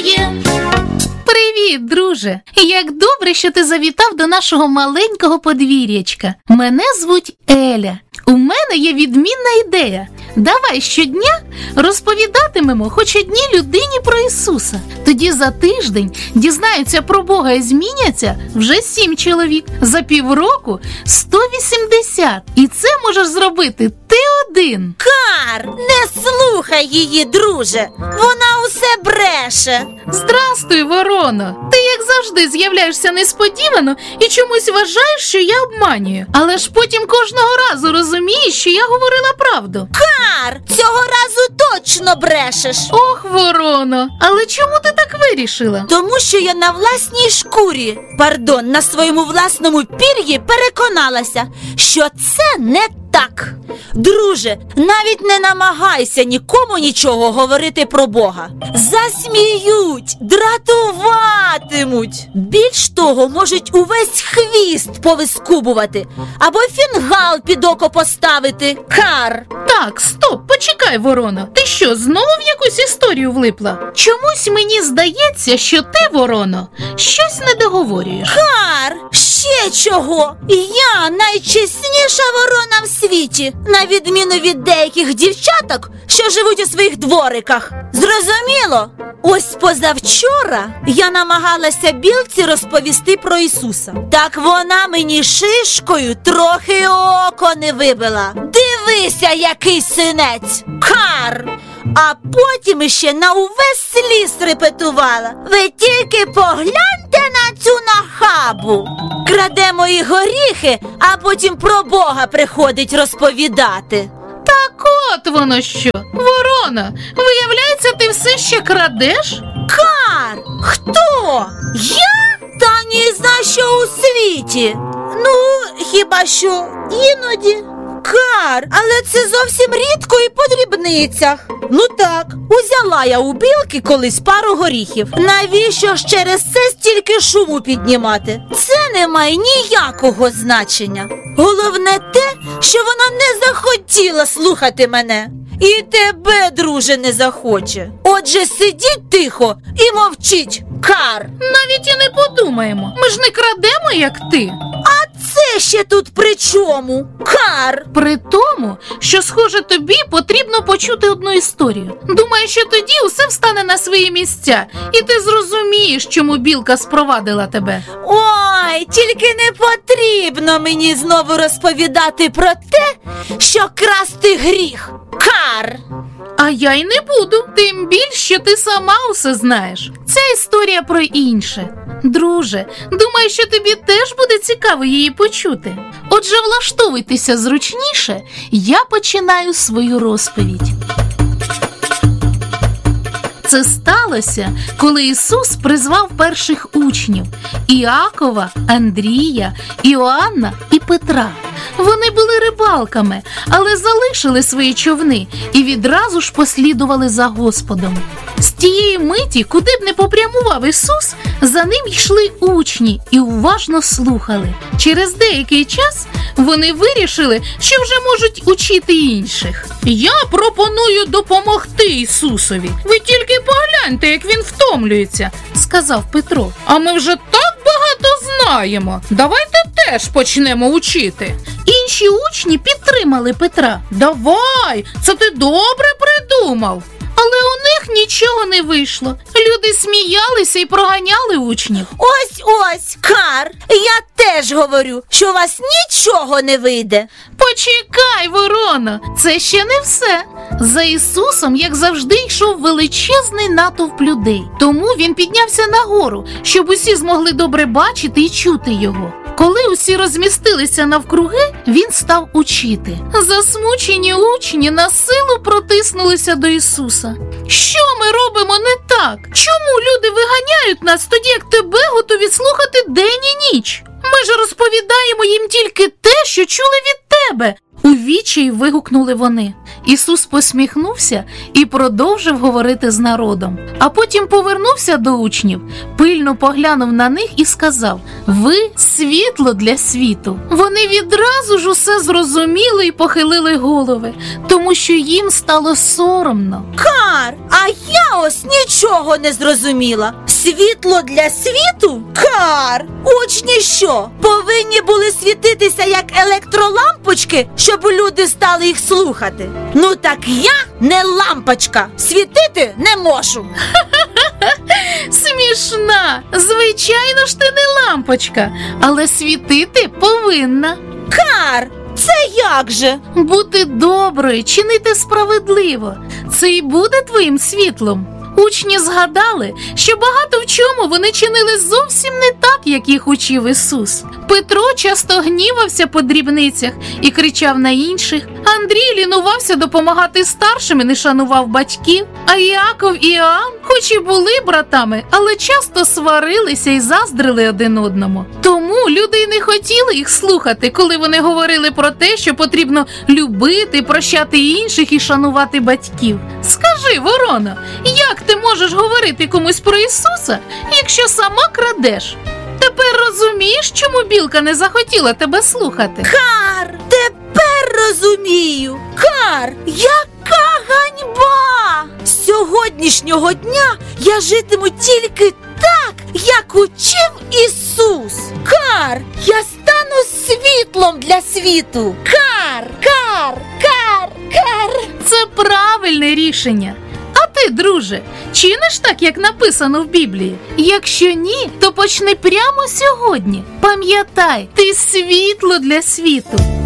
є. Привіт, друже! Як добре, що ти завітав до нашого маленького подвір'ячка. Мене звуть Еля. У мене є відмінна ідея. Давай щодня розповідатимемо хоч одній людині про Ісуса. Тоді за тиждень дізнаються про Бога і зміняться вже 7 чоловік. За півроку 180. І це можеш зробити ти один. Кар, не слухай її, друже. Вона усе бреше. Здрастуй, Вороно! Ти, як завжди, з'являєшся несподівано і чомусь вважаєш, що я обманюю. Але ж потім кожного разу розумієш, що я говорила правду. Кар, цього разу точно брешеш. Ох, Вороно! Але чому ти так вирішила? Тому що я на власній шкурі, на своєму власному пір'ї переконалася, що це не так. Друже, навіть не намагайся нікому нічого говорити про Бога. Засміють, дратуватимуть. Більш того, можуть увесь хвіст повискубувати або фінгал під око поставити. Кар! Так, стоп, почекай, Вороно. Ти що, знову в якусь історію влипла? Чомусь мені здається, що ти, Вороно, щось не договорюєш. Кар! Ще чого? Я найчесніша ворона в світі, на відміну від деяких дівчаток, що живуть у своїх двориках. Зрозуміло? Ось позавчора я намагалася білці розповісти про Ісуса. Так вона мені шишкою трохи око не вибила. Дивися, який синець! Кар! А потім іще на увесь ліс репетувала. Ви тільки погляньте на цю нахабу. Краде мої горіхи, а потім про Бога приходить розповідати. Так от воно що. Ворона, виявляється, ти все ще крадеш? Кар! Хто? Я? Та ні за що у світі. Ну, хіба що іноді. Кар, але це зовсім рідко і по дрібницях. Ну так, узяла я у білки колись пару горіхів. Навіщо ж через це стільки шуму піднімати? Це не має ніякого значення. Головне те, що вона не захотіла слухати мене. І тебе, друже, не захоче. Отже, сидіть тихо і мовчіть, Кар. Навіть і не подумаємо. Ми ж не крадемо, як ти. А це ще тут при чому, Кар? При тому, що, схоже, тобі потрібно почути одну історію. Думаю, що тоді усе встане на свої місця, і ти зрозумієш, чому білка спровадила тебе. Ой, тільки не потрібно мені знову розповідати про те, що красти гріх, Кар. А я й не буду, тим більше, що ти сама усе знаєш. Ця історія про інше. Друже, думаю, що тобі теж буде цікаво її почути. Отже, влаштовуйтеся зручніше, я починаю свою розповідь. Це сталося, коли Ісус призвав перших учнів – Іакова, Андрія, Іоанна і Петра. Вони були рибалками, але залишили свої човни і відразу ж послідували за Господом. З тієї миті, куди б не попрямував Ісус, за ним йшли учні і уважно слухали. Через деякий час вони вирішили, що вже можуть учити інших. Я пропоную допомогти Ісусові. Ви тільки погляньте, як він втомлюється, сказав Петро. А ми вже так багато знаємо. Давайте теж почнемо учити. Інші учні підтримали Петра. Давай, це ти добре придумав. Але у них нічого не вийшло. Люди сміялися і проганяли учнів. Ось, Кар, я теж говорю, що у вас нічого не вийде. Почекай, Ворона, це ще не все. За Ісусом, як завжди, йшов величезний натовп людей. Тому він піднявся нагору, щоб усі змогли добре бачити і чути його. Коли усі розмістилися навкруги, він став учити. Засмучені учні на силу протиснулися до Ісуса. Що ми робимо не так? Чому люди виганяють нас тоді, як тебе готові слухати день і ніч? Ми ж розповідаємо їм тільки те, що чули від тебе, У відчаї вигукнули вони. Ісус посміхнувся і продовжив говорити з народом. А потім повернувся до учнів, пильно поглянув на них і сказав: «Ви – світло для світу». Вони відразу ж усе зрозуміли і похилили голови, тому що їм стало соромно. Кар, а я ось нічого не зрозуміла. Світло для світу? Кар, учні що, повинні були світитися як електролампочки, щоб люди стали їх слухати? Ну так я не лампочка, світити не можу. Смішна! Звичайно ж ти не лампочка, але світити повинна. Кар, це як же? Бути доброю, чинити справедливо – це і буде твоїм світлом. Учні згадали, що багато в чому вони чинили зовсім не так, як їх учив Ісус. Петро часто гнівався по дрібницях і кричав на інших. Андрій лінувався допомагати старшим і не шанував батьків. А Іаков і Іоанн, хоч і були братами, але часто сварилися і заздрили один одному. Тому люди й не хотіли їх слухати, коли вони говорили про те, що потрібно любити, прощати інших і шанувати батьків. Скажи, Вороно, як ти можеш говорити комусь про Ісуса, якщо сама крадеш? Тепер розумієш, чому білка не захотіла тебе слухати? Кар, тепер розумію. Кар, яка ганьба! З сьогоднішнього дня я житиму тільки так, як учив Ісус. Кар, я стану світлом для світу. Кар, кар, кар, кар. Це правильне рішення. А ти, друже, чиниш так, як написано в Біблії? Якщо ні, то почни прямо сьогодні. Пам'ятай, ти світло для світу.